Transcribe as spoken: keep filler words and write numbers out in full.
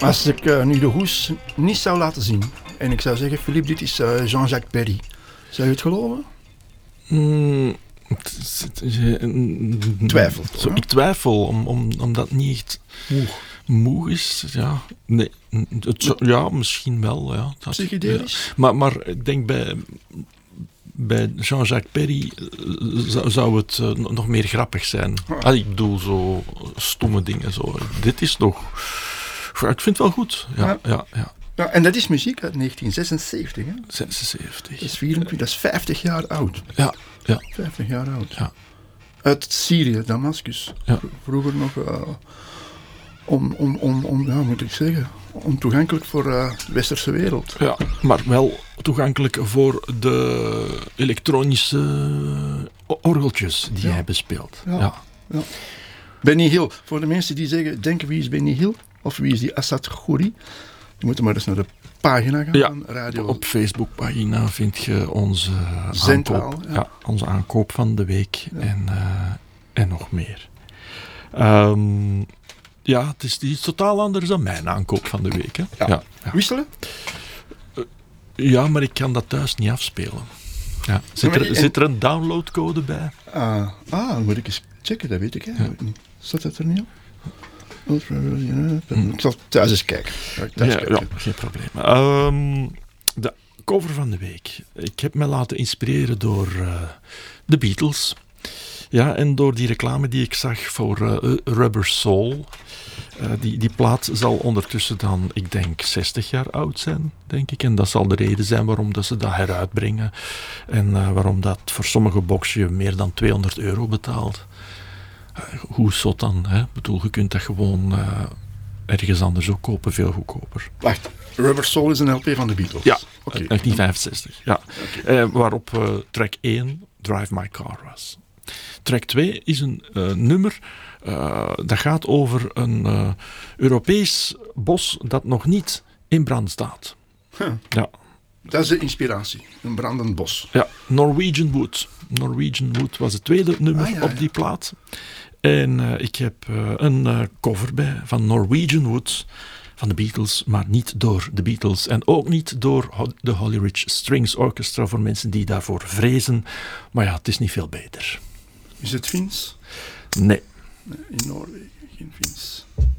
Als ik uh, nu de hoes niet zou laten zien en ik zou zeggen, Philippe, dit is uh, Jean-Jacques Perry, zou je het geloven? Mm, Twijfel. Zo, ik twijfel, om, om, omdat het niet echt moe, moe is. Ja, nee, het zou, ja misschien wel. Ja, dat, psychedelisch? Ja. Maar, maar ik denk bij, bij Jean-Jacques Perry zou, zou het uh, nog meer grappig zijn. Ah. Ah, ik bedoel, zo stomme dingen. Zo. Dit is nog... Ik vind het wel goed. Ja, ja. Ja, ja. Ja, en dat is muziek uit negentien zesenzeventig. Hè? zesenzeventig. Dat is vierentwintig, dat is vijftig jaar oud. Ja, ja. vijftig jaar oud. Ja. Uit Syrië, Damascus. Ja. Vroeger nog uh, om, om, om, om, ja, moet ik zeggen, ontoegankelijk voor uh, de westerse wereld. Ja, maar wel toegankelijk voor de elektronische orgeltjes die ja. hij bespeelt. Ja. Ja. Ja. Benny Hill, voor de mensen die zeggen, denken wie is Benny Hill? Of wie is die Assad Ghouri? Die moeten maar eens naar de pagina gaan ja, van Radio. Op Facebookpagina vind je onze Centraal, aankoop, ja. Ja, onze aankoop van de week ja. en, uh, en nog meer. Um, ja, het is iets totaal anders dan mijn aankoop van de week. Hè? Ja. Ja, ja. Wisselen? Uh, ja, maar ik kan dat thuis niet afspelen. Ja. Zit, er, en... zit er een downloadcode bij? Ah, ah, dan moet ik eens checken, dat weet ik eigenlijk ja. niet. Staat dat er niet op? Ik zal thuis eens kijken. Thuis ja, kijken. ja, geen probleem. Um, de cover van de week. Ik heb me laten inspireren door uh, de Beatles. Ja, en door die reclame die ik zag voor uh, Rubber Soul. Uh, die, die plaat zal ondertussen dan, ik denk, zestig jaar oud zijn, denk ik. En dat zal de reden zijn waarom dat ze dat heruitbrengen. En uh, waarom dat voor sommige boxen je meer dan tweehonderd euro betaalt. Uh, hoe zot dan, hè? Ik bedoel, je kunt dat gewoon uh, ergens anders ook kopen, veel goedkoper. Wacht, Rubber Soul is een L P van de Beatles? Ja, okay. negentien vijfenzestig. Ja. Okay. Uh, waarop uh, track één Drive My Car was. Track twee is een uh, nummer uh, dat gaat over een uh, Europees bos dat nog niet in brand staat. Huh. Ja. Dat is de inspiratie, een brandend bos. Ja, Norwegian Wood. Norwegian Wood was het tweede nummer ah, ja, op die ja. plaat. En uh, ik heb uh, een uh, cover bij van Norwegian Wood van de Beatles, maar niet door de Beatles en ook niet door Ho- de Hollyridge Strings Orchestra voor mensen die daarvoor vrezen. Maar ja, het is niet veel beter. Is het Fins? Nee. nee in Noorwegen, geen Fins.